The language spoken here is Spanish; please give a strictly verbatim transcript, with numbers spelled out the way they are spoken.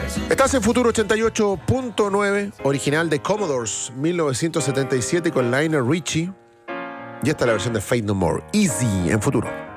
Estás en Futuro ochenta y ocho punto nueve, original de Commodores mil novecientos setenta y siete con Lionel Richie. Y esta es la versión de Faith No More, Easy, en Futuro.